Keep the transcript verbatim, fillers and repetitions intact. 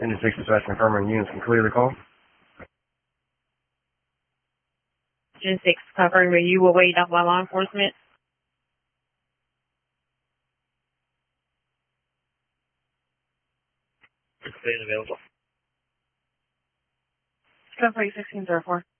Engine six dispatch confirming units can clear the call. Engine six covering where you will wait up by law enforcement. Staying available. Discovery sixteen zero four.